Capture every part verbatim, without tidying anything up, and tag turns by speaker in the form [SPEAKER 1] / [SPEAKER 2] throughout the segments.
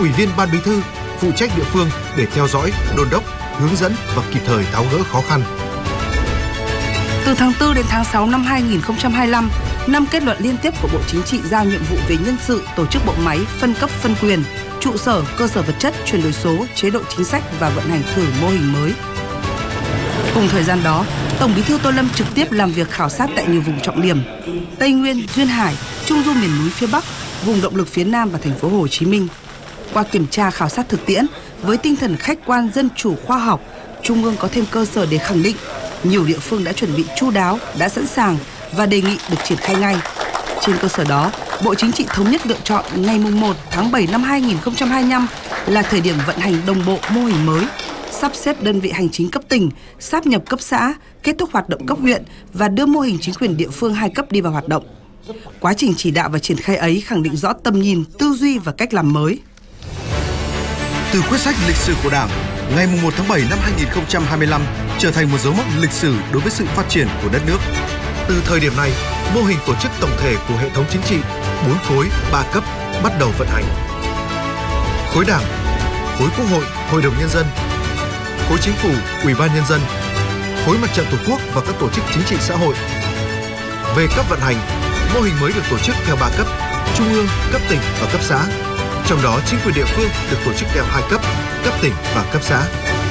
[SPEAKER 1] Ủy viên Ban Bí thư, phụ trách địa phương để theo dõi, đôn đốc, hướng dẫn và kịp thời tháo gỡ khó khăn.
[SPEAKER 2] Từ tháng tư đến tháng sáu năm hai nghìn không trăm hai mươi lăm, năm kết luận liên tiếp của Bộ Chính trị giao nhiệm vụ về nhân sự, tổ chức bộ máy, phân cấp phân quyền, trụ sở, cơ sở vật chất, chuyển đổi số, chế độ chính sách và vận hành thử mô hình mới. Cùng thời gian đó, Tổng Bí thư Tô Lâm trực tiếp làm việc khảo sát tại nhiều vùng trọng điểm: Tây Nguyên, Duyên Hải, Trung du miền núi phía Bắc, vùng động lực phía Nam và thành phố Hồ Chí Minh. Qua kiểm tra khảo sát thực tiễn với tinh thần khách quan, dân chủ, khoa học, Trung ương có thêm cơ sở để khẳng định nhiều địa phương đã chuẩn bị chu đáo, đã sẵn sàng và đề nghị được triển khai ngay. Trên cơ sở đó, Bộ Chính trị thống nhất lựa chọn ngày mùng một tháng bảy năm hai nghìn không trăm hai mươi lăm là thời điểm vận hành đồng bộ mô hình mới, sắp xếp đơn vị hành chính cấp tỉnh, sáp nhập cấp xã, kết thúc hoạt động cấp huyện và đưa mô hình chính quyền địa phương hai cấp đi vào hoạt động. Quá trình chỉ đạo và triển khai ấy khẳng định rõ tầm nhìn, tư duy và cách làm mới.
[SPEAKER 1] Từ quyết sách lịch sử của Đảng, ngày mùng một tháng bảy năm hai nghìn không trăm hai mươi lăm trở thành một dấu mốc lịch sử đối với sự phát triển của đất nước. Từ thời điểm này, mô hình tổ chức tổng thể của hệ thống chính trị, bốn khối, ba cấp bắt đầu vận hành. Khối Đảng, khối Quốc hội, Hội đồng Nhân dân, khối Chính phủ, Ủy ban Nhân dân, khối Mặt trận Tổ quốc và các tổ chức chính trị xã hội. Về cấp vận hành, mô hình mới được tổ chức theo ba cấp: Trung ương, cấp tỉnh và cấp xã. Trong đó, chính quyền địa phương được tổ chức theo hai cấp, cấp tỉnh và cấp xã.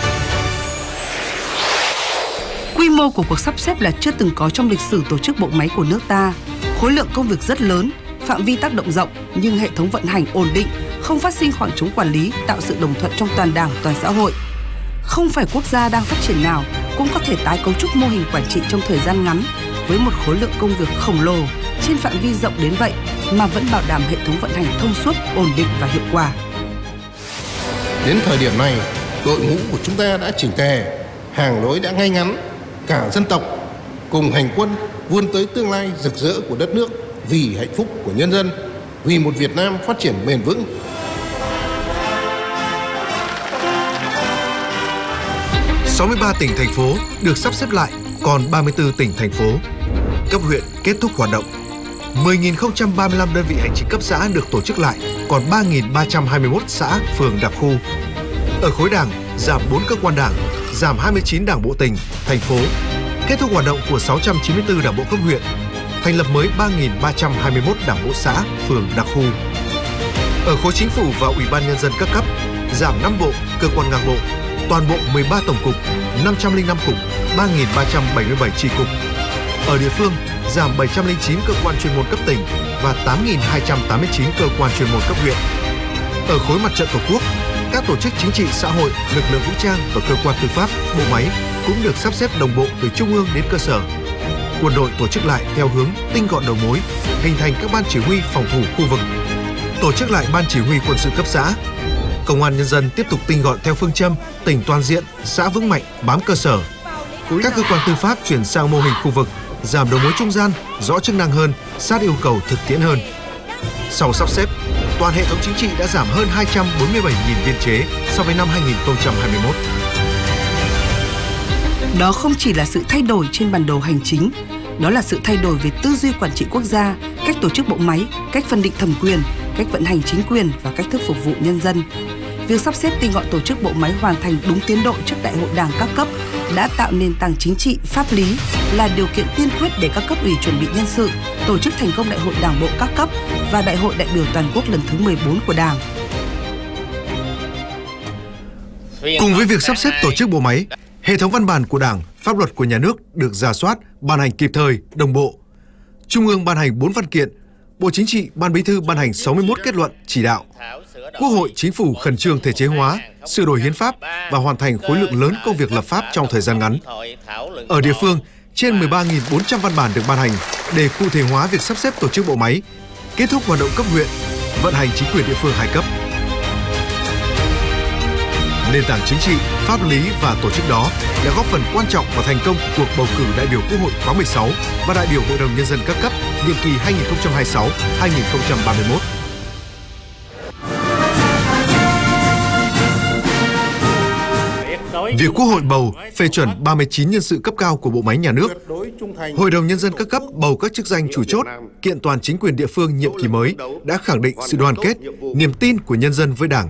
[SPEAKER 2] Quy mô của cuộc sắp xếp là chưa từng có trong lịch sử tổ chức bộ máy của nước ta. Khối lượng công việc rất lớn, phạm vi tác động rộng nhưng hệ thống vận hành ổn định, không phát sinh khoảng trống quản lý, tạo sự đồng thuận trong toàn Đảng, toàn xã hội. Không phải quốc gia đang phát triển nào cũng có thể tái cấu trúc mô hình quản trị trong thời gian ngắn với một khối lượng công việc khổng lồ trên phạm vi rộng đến vậy mà vẫn bảo đảm hệ thống vận hành thông suốt, ổn định và hiệu quả.
[SPEAKER 3] Đến thời điểm này, đội ngũ của chúng ta đã chỉnh tề, hàng lối đã ngay ngắn, cả dân tộc cùng hành quân vươn tới tương lai rực rỡ của đất nước vì hạnh phúc của nhân dân, vì một Việt Nam phát triển bền vững.
[SPEAKER 1] sáu mươi ba tỉnh, thành phố được sắp xếp lại, còn ba mươi tư tỉnh, thành phố. Cấp huyện kết thúc hoạt động. mười nghìn không trăm ba mươi lăm đơn vị hành chính cấp xã được tổ chức lại, còn ba nghìn ba trăm hai mươi mốt xã, phường, đặc khu. Ở khối Đảng, giảm bốn cơ quan Đảng, giảm hai mươi chín đảng bộ tỉnh, thành phố. Kết thúc hoạt động của sáu trăm chín mươi tư đảng bộ cấp huyện, thành lập mới ba nghìn ba trăm hai mươi mốt đảng bộ xã, phường, đặc khu. Ở khối Chính phủ và Ủy ban Nhân dân các cấp, giảm năm bộ, cơ quan ngang bộ, toàn bộ mười ba tổng cục, năm trăm lẻ năm cục, ba nghìn ba trăm bảy mươi bảy chi cục. Ở địa phương, giảm bảy trăm lẻ chín cơ quan chuyên môn cấp tỉnh và tám nghìn hai trăm tám mươi chín cơ quan chuyên môn cấp huyện. Ở khối Mặt trận Tổ quốc, các tổ chức chính trị xã hội, lực lượng vũ trang và cơ quan tư pháp, bộ máy cũng được sắp xếp đồng bộ từ trung ương đến cơ sở. Quân đội tổ chức lại theo hướng tinh gọn đầu mối, hình thành các ban chỉ huy phòng thủ khu vực. Tổ chức lại ban chỉ huy quân sự cấp xã. Công an nhân dân tiếp tục tinh gọn theo phương châm tỉnh toàn diện, xã vững mạnh, bám cơ sở. Các cơ quan tư pháp chuyển sang mô hình khu vực, giảm đầu mối trung gian, rõ chức năng hơn, sát yêu cầu thực tiễn hơn. Sau sắp xếp, toàn hệ thống chính trị đã giảm hơn hai trăm bốn mươi bảy nghìn biên chế so với năm hai nghìn không trăm hai mươi mốt.
[SPEAKER 2] Đó không chỉ là sự thay đổi trên bản đồ hành chính, đó là sự thay đổi về tư duy quản trị quốc gia, cách tổ chức bộ máy, cách phân định thẩm quyền, cách vận hành chính quyền và cách thức phục vụ nhân dân. Việc sắp xếp tinh gọn tổ chức bộ máy hoàn thành đúng tiến độ trước Đại hội Đảng các cấp đã tạo nền tảng chính trị, pháp lý, là điều kiện tiên quyết để các cấp ủy chuẩn bị nhân sự, tổ chức thành công Đại hội Đảng bộ các cấp và Đại hội đại biểu toàn quốc lần thứ mười bốn của Đảng.
[SPEAKER 1] Cùng với việc sắp xếp tổ chức bộ máy, hệ thống văn bản của Đảng, pháp luật của nhà nước được rà soát, ban hành kịp thời, đồng bộ. Trung ương ban hành bốn văn kiện, Bộ Chính trị, Ban Bí thư ban hành sáu mươi mốt kết luận, chỉ đạo. Quốc hội, Chính phủ khẩn trương thể chế hóa, sửa đổi hiến pháp và hoàn thành khối lượng lớn công việc lập pháp trong thời gian ngắn. Ở địa phương, trên mười ba nghìn bốn trăm văn bản được ban hành để cụ thể hóa việc sắp xếp tổ chức bộ máy, kết thúc hoạt động cấp huyện, vận hành chính quyền địa phương hai cấp. Nền tảng chính trị, pháp lý và tổ chức đó đã góp phần quan trọng vào thành công của cuộc bầu cử đại biểu Quốc hội khóa mười sáu và đại biểu Hội đồng Nhân dân các cấp nhiệm kỳ hai nghìn không trăm hai mươi sáu đến hai nghìn không trăm ba mươi mốt. Việc Quốc hội bầu, phê chuẩn ba mươi chín nhân sự cấp cao của bộ máy nhà nước, Hội đồng Nhân dân các cấp bầu các chức danh chủ chốt, kiện toàn chính quyền địa phương nhiệm kỳ mới đã khẳng định sự đoàn kết, niềm tin của nhân dân với Đảng,